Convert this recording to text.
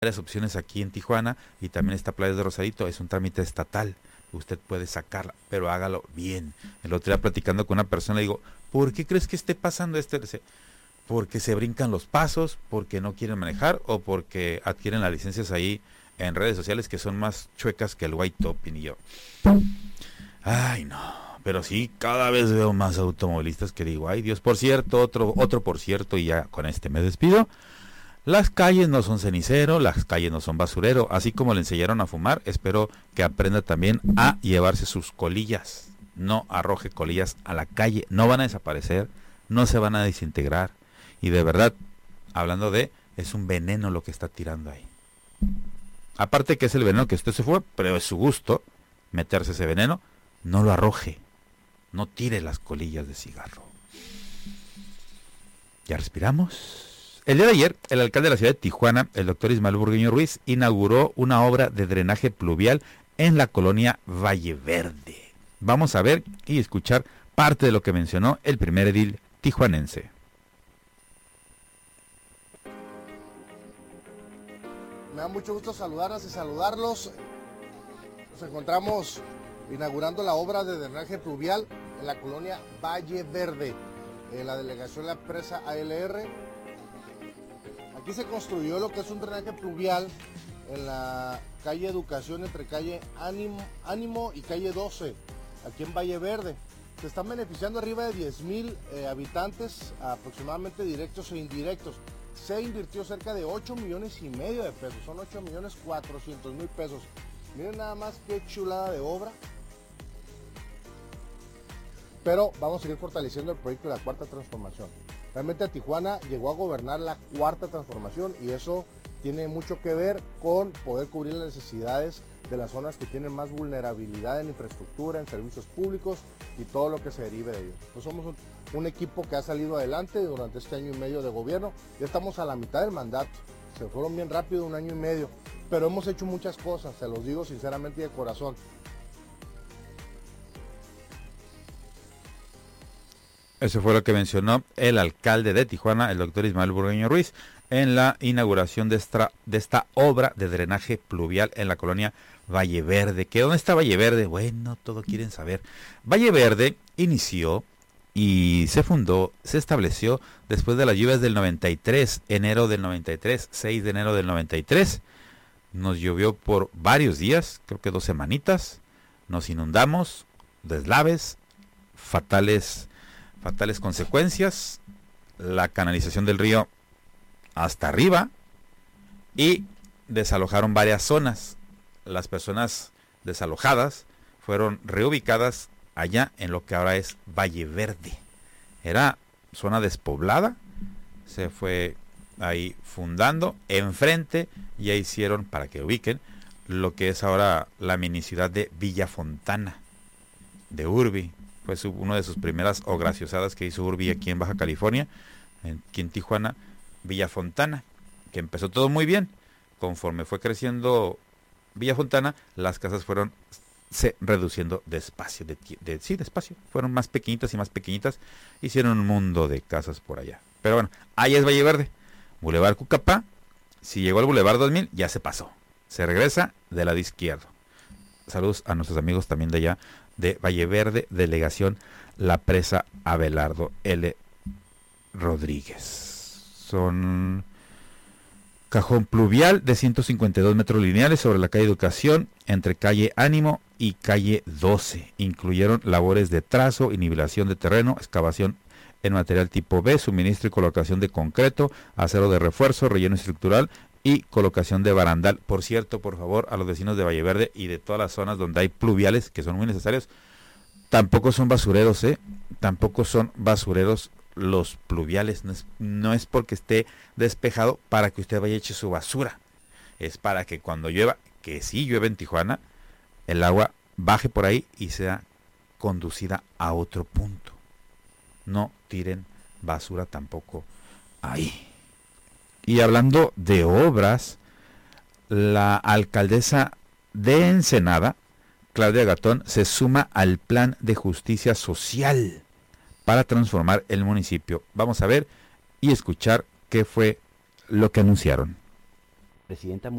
varias opciones aquí en Tijuana y también está Playas de Rosarito, es un trámite estatal, usted puede sacarla, pero hágalo bien. El otro día platicando con una persona le digo, ¿por qué crees que esté pasando esto? Dice, porque se brincan los pasos, porque no quieren manejar o porque adquieren las licencias ahí en redes sociales que son más chuecas que el white topping. Y yo, ay no, pero sí, cada vez veo más automovilistas que digo, ay Dios, por cierto, otro por cierto, y ya con este me despido. Las calles no son cenicero, las calles no son basurero, así como le enseñaron a fumar, espero que aprenda también a llevarse sus colillas. No arroje colillas a la calle, no van a desaparecer, no se van a desintegrar. Y de verdad, hablando de, es un veneno lo que está tirando ahí. Aparte que es el veneno que usted se fue, pero es su gusto meterse ese veneno, no lo arroje, no tire las colillas de cigarro. ¿Ya respiramos? El día de ayer, el alcalde de la ciudad de Tijuana, el doctor Ismael Burgueño Ruiz, inauguró una obra de drenaje pluvial en la colonia Valle Verde. Vamos a ver y escuchar parte de lo que mencionó el primer edil tijuanense. Me da mucho gusto saludarlas y saludarlos. Nos encontramos inaugurando la obra de drenaje pluvial en la colonia Valle Verde, en la delegación de la empresa ALR. Aquí se construyó lo que es un drenaje pluvial en la calle Educación entre calle Ánimo y calle 12, aquí en Valle Verde. Se están beneficiando arriba de 10,000 habitantes, aproximadamente directos e indirectos. Se invirtió cerca de 8,5 millones de pesos, son 8,400,000 pesos. Miren nada más qué chulada de obra. Pero vamos a seguir fortaleciendo el proyecto de la Cuarta Transformación. Realmente Tijuana llegó a gobernar la Cuarta Transformación y eso tiene mucho que ver con poder cubrir las necesidades de las zonas que tienen más vulnerabilidad en infraestructura, en servicios públicos y todo lo que se derive de ellos. Entonces somos un equipo que ha salido adelante durante este año y medio de gobierno. Ya estamos a la mitad del mandato, se fueron bien rápido, 1 año y medio, pero hemos hecho muchas cosas, se los digo sinceramente y de corazón. Eso fue lo que mencionó el alcalde de Tijuana, el doctor Ismael Burgueño Ruiz, en la inauguración de esta obra de drenaje pluvial en la colonia Valle Verde. ¿Que dónde está Valle Verde? Bueno, todo quieren saber. Valle Verde inició y se fundó, se estableció después de las lluvias del 93, enero del 93, 6 de enero del 93. Nos llovió por varios días, creo que 2 semanitas. Nos inundamos, deslaves, fatales consecuencias, la canalización del río hasta arriba y desalojaron varias zonas. Las personas desalojadas fueron reubicadas allá en lo que ahora es Valle Verde. Era zona despoblada, se fue ahí fundando, enfrente ya hicieron, para que ubiquen, lo que es ahora la mini ciudad de Villa Fontana, de Urbi. Fue una de sus primeras o graciosadas que hizo Urbi aquí en Baja California, aquí en Tijuana, Villa Fontana, que empezó todo muy bien. Conforme fue creciendo Villa Fontana, las casas fueron reduciendo despacio, despacio, fueron más pequeñitas y más pequeñitas, hicieron un mundo de casas por allá. Pero bueno, ahí es Valle Verde, Boulevard Cucapá. Si llegó al Boulevard 2000, ya se pasó, se regresa del lado izquierdo. Saludos a nuestros amigos también de allá, de Valle Verde, delegación La Presa Abelardo L. Rodríguez. Son cajón pluvial de 152 metros lineales sobre la calle Educación, entre calle Ánimo y calle 12. Incluyeron labores de trazo y nivelación de terreno, excavación en material tipo B, suministro y colocación de concreto, acero de refuerzo, relleno estructural y colocación de barandal. Por cierto, por favor, a los vecinos de Valle Verde y de todas las zonas donde hay pluviales, que son muy necesarios, tampoco son basureros, tampoco son basureros los pluviales. No es porque esté despejado para que usted vaya a echar su basura. Es para que cuando llueva, que sí llueve en Tijuana, el agua baje por ahí y sea conducida a otro punto. No tiren basura tampoco ahí. Y hablando de obras, la alcaldesa de Ensenada, Claudia Gatón, se suma al plan de justicia social para transformar el municipio. Vamos a ver y escuchar qué fue lo que anunciaron. Presidenta